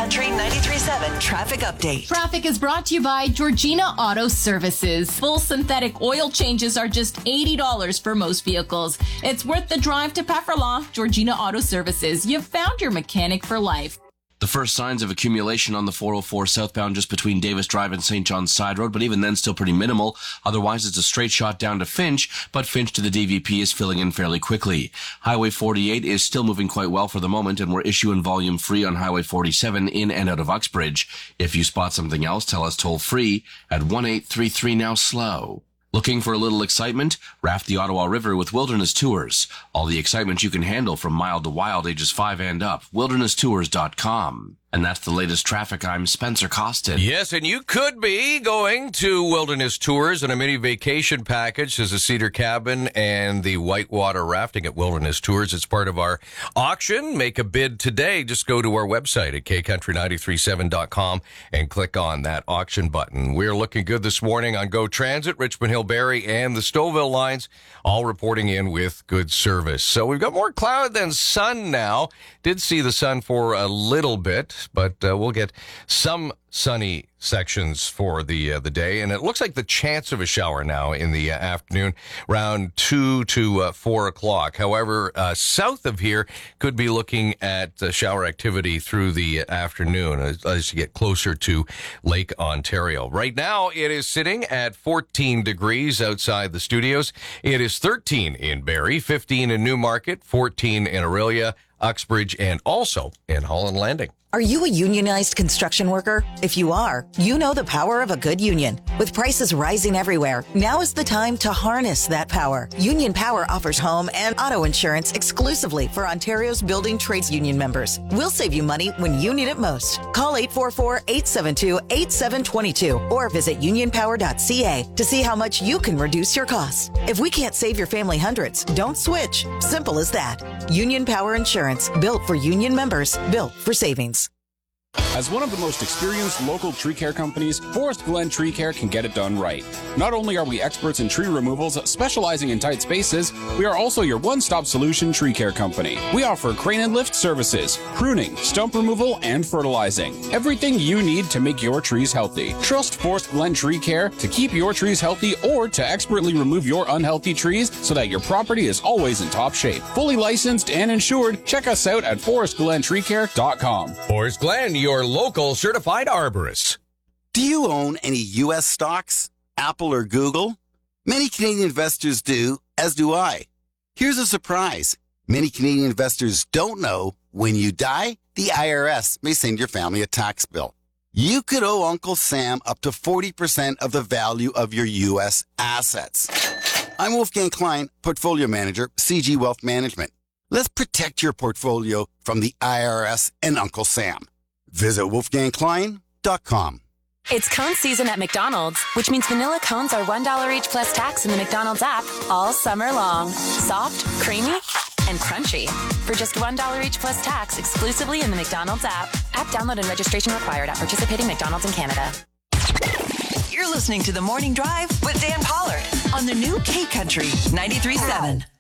Country 93.7 Traffic Update. Traffic is brought to you by Georgina Auto Services. Full synthetic oil changes are just $80 for most vehicles. It's worth the drive to Pefferlaw. Georgina Auto Services. You've found your mechanic for life. The first signs of accumulation on the 404 southbound just between Davis Drive and St. John's Side Road, but even then still pretty minimal. Otherwise, it's a straight shot down to Finch, but Finch to the DVP is filling in fairly quickly. Highway 48 is still moving quite well for the moment, and we're issue and volume free on Highway 47 in and out of Uxbridge. If you spot something else, tell us toll free at 1-833 now slow. Looking for a little excitement? Raft the Ottawa River with Wilderness Tours. All the excitement you can handle from mild to wild, ages 5 and up. WildernessTours.com. And that's the latest traffic. I'm Spencer Costin. Yes, and you could be going to Wilderness Tours and a mini vacation package. There's a cedar cabin and the whitewater rafting at Wilderness Tours. It's part of our auction. Make a bid today. Just go to our website at kcountry937.com and click on that auction button. We're looking good this morning on GO Transit, Richmond Hill, Barrie, and the Stouffville lines, all reporting in with good service. So we've got more cloud than sun now. Did see the sun for a little bit, but we'll get some sunny sections for the day, and it looks like the chance of a shower now in the afternoon, around 2 to 4 o'clock. However, south of here could be looking at shower activity through the afternoon as you get closer to Lake Ontario. Right now, it is sitting at 14 degrees outside the studios. It is 13 in Barrie, 15 in Newmarket, 14 in Orillia, Uxbridge, and also in Holland Landing. Are you a unionized construction worker? If you are, you know the power of a good union. With prices rising everywhere, now is the time to harness that power. Union Power offers home and auto insurance exclusively for Ontario's building trades union members. We'll save you money when you need it most. Call 844-872-8722 or visit unionpower.ca to see how much you can reduce your costs. If we can't save your family hundreds, don't switch. Simple as that. Union Power Insurance, built for union members, built for savings. As one of the most experienced local tree care companies, Forest Glen Tree Care can get it done right. Not only are we experts in tree removals, specializing in tight spaces, we are also your one-stop solution tree care company. We offer crane and lift services, pruning, stump removal, and fertilizing. Everything you need to make your trees healthy. Trust Forest Glen Tree Care to keep your trees healthy or to expertly remove your unhealthy trees so that your property is always in top shape. Fully licensed and insured, check us out at forestglentreecare.com. Forest Glen, your local certified arborist. Do you own any U.S. stocks? Apple or Google? Many Canadian investors do, as do I. Here's a surprise. Many Canadian investors don't know when you die, the IRS may send your family a tax bill. You could owe Uncle Sam up to 40% of the value of your U.S. assets. I'm Wolfgang Klein, Portfolio Manager, CG Wealth Management. Let's protect your portfolio from the IRS and Uncle Sam. Visit wolfgangklein.com. It's cone season at McDonald's, which means vanilla cones are $1 each plus tax in the McDonald's app all summer long. Soft, creamy, and crunchy. For just $1 each plus tax exclusively in the McDonald's app. App download and registration required at participating McDonald's in Canada. You're listening to The Morning Drive with Dan Pollard on the new K Country 93.7.